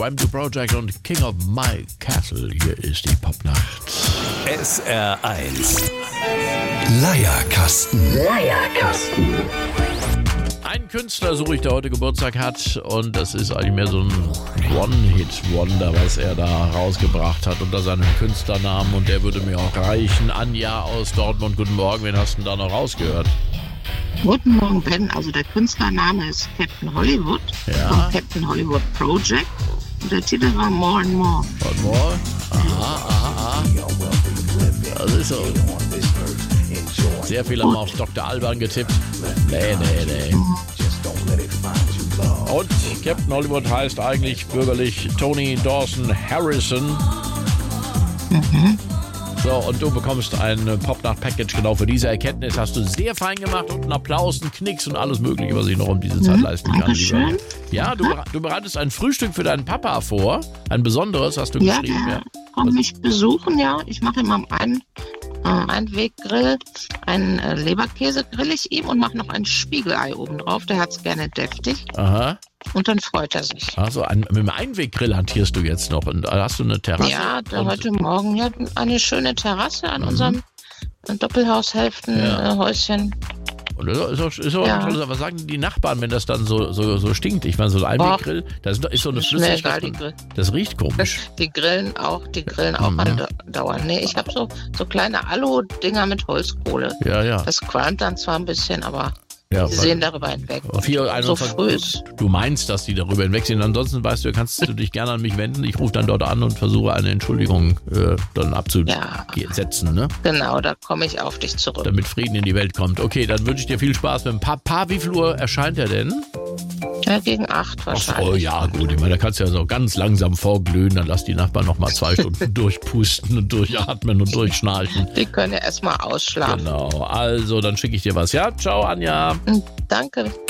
YMCA Project und King of My Castle. Hier ist die Popnacht. SR1 Leierkasten. Einen Künstler suche ich, der heute Geburtstag hat, und das ist eigentlich mehr so ein One-Hit-Wonder, was er da rausgebracht hat unter seinem Künstlernamen, und der würde mir auch reichen. Anja aus Dortmund, guten Morgen, wen hast du denn da noch rausgehört? Guten Morgen, Ben. Also der Künstlername ist Captain Hollywood von Captain Hollywood Project und der Titel war More and More. Und more? Aha. Das ist so. Sehr viele haben auf Dr. Alban getippt. Nee. Und Captain Hollywood heißt eigentlich bürgerlich Tony Dawson Harrison. So, und du bekommst ein Popnacht-Package genau für diese Erkenntnis. Hast du sehr fein gemacht, und einen Applaus, einen Knicks und alles Mögliche, was ich noch um diese Zeit leisten kann. Dankeschön. Ja, du bereitest ein Frühstück für deinen Papa vor. Ein besonderes, hast du geschrieben. Der kommt mich besuchen, ja. Ich mache ihm am Einweggrill einen Leberkäse grill ich ihm und mache noch ein Spiegelei oben drauf. Der hat es gerne deftig. Aha. Und dann freut er sich. Also mit dem Einweggrill hantierst du jetzt noch. Und hast du eine Terrasse? Ja, heute Morgen eine schöne Terrasse an unserem Doppelhaushälftenhäuschen. Und das ist auch eine tolle Sache. Was sagen die Nachbarn, wenn das dann so stinkt? Ich meine, so ein Einweggrill, das ist so eine Flüssigkeit. Das riecht komisch. Die grillen auch andauernd. Nee, ich habe so kleine Alu-Dinger mit Holzkohle. Ja. Das qualmt dann zwar ein bisschen, aber sie sehen darüber hinweg. So früh ist. Du meinst, dass die darüber hinweg sind. Ansonsten weißt du, kannst du dich gerne an mich wenden. Ich rufe dann dort an und versuche eine Entschuldigung dann abzusetzen. Ne? Genau, da komme ich auf dich zurück. Damit Frieden in die Welt kommt. Okay, dann wünsche ich dir viel Spaß mit dem Papa. Wie viel Uhr erscheint er denn? Ja, gegen 8 wahrscheinlich. Oh ja, gut. Ich meine, da kannst du ja so ganz langsam vorglühen. Dann lass die Nachbarn noch mal 2 Stunden durchpusten und durchatmen und durchschnarchen. Die können ja erstmal ausschlafen. Genau. Also, dann schicke ich dir was. Ja, ciao, Anja. Danke.